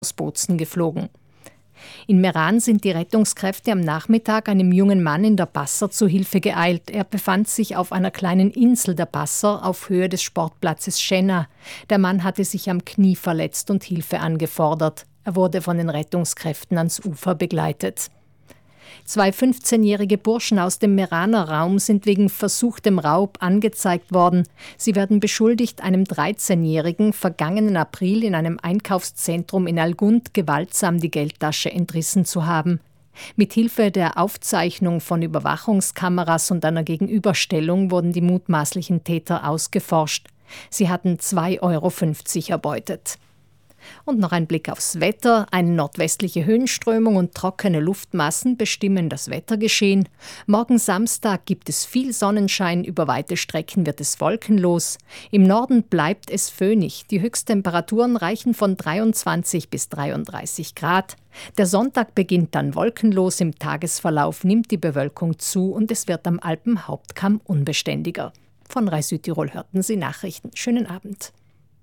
aus Bozen geflogen. In Meran sind die Rettungskräfte am Nachmittag einem jungen Mann in der Basser zu Hilfe geeilt. Er befand sich auf einer kleinen Insel der Basser auf Höhe des Sportplatzes Schenna. Der Mann hatte sich am Knie verletzt und Hilfe angefordert. Er wurde von den Rettungskräften ans Ufer begleitet. 2 15-jährige Burschen aus dem Meraner Raum sind wegen versuchtem Raub angezeigt worden. Sie werden beschuldigt, einem 13-Jährigen vergangenen April in einem Einkaufszentrum in Algund gewaltsam die Geldtasche entrissen zu haben. Mit Hilfe der Aufzeichnung von Überwachungskameras und einer Gegenüberstellung wurden die mutmaßlichen Täter ausgeforscht. Sie hatten 2,50 € erbeutet. Und noch ein Blick aufs Wetter. Eine nordwestliche Höhenströmung und trockene Luftmassen bestimmen das Wettergeschehen. Morgen Samstag gibt es viel Sonnenschein, über weite Strecken wird es wolkenlos. Im Norden bleibt es föhnig. Die Höchsttemperaturen reichen von 23 bis 33 Grad. Der Sonntag beginnt dann wolkenlos, im Tagesverlauf nimmt die Bewölkung zu und es wird am Alpenhauptkamm unbeständiger. Von Rai Südtirol hörten Sie Nachrichten. Schönen Abend.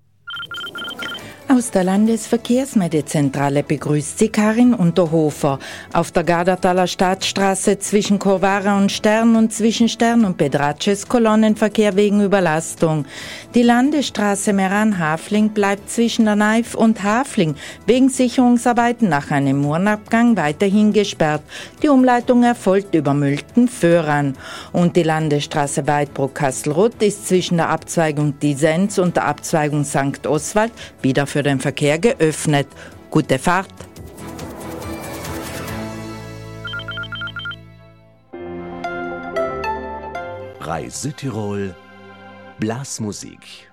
Aus der Landesverkehrsmedizentrale begrüßt sie Karin Unterhofer. Auf der Gardertaler Stadtstraße zwischen Corvara und Stern und zwischen Stern und Pedraces Kolonnenverkehr wegen Überlastung. Die Landesstraße Meran-Hafling bleibt zwischen der Naif und Hafling wegen Sicherungsarbeiten nach einem Murnabgang weiterhin gesperrt. Die Umleitung erfolgt über Mülten-Föhran. Und die Landesstraße Weidbruck-Kastelruth ist zwischen der Abzweigung Disenz und der Abzweigung St. Oswald wieder für den Verkehr geöffnet. Gute Fahrt! Rai Südtirol Blasmusik.